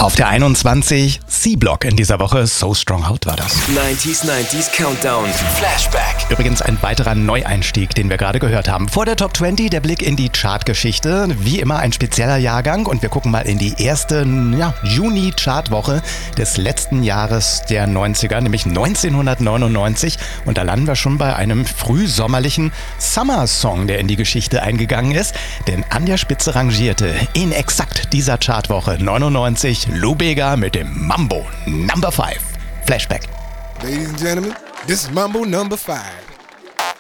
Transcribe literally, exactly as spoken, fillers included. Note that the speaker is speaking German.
Auf der einundzwanzig, C-Block in dieser Woche, So Strong Out war das. neunziger, neunziger Countdown, Flashback. Übrigens ein weiterer Neueinstieg, den wir gerade gehört haben. Vor der Top zwanzig der Blick in die Chartgeschichte. Wie immer ein spezieller Jahrgang und wir gucken mal in die erste ja, Juni-Chartwoche des letzten Jahres der neunziger, nämlich neunzehnhundertneunundneunzig. Und da landen wir schon bei einem frühsommerlichen Summer-Song, der in die Geschichte eingegangen ist. Denn an der Spitze rangierte in exakt dieser Chartwoche neunundneunzig Lou Bega mit dem Mambo Number five. Flashback. Ladies and gentlemen, this is Mambo Number five.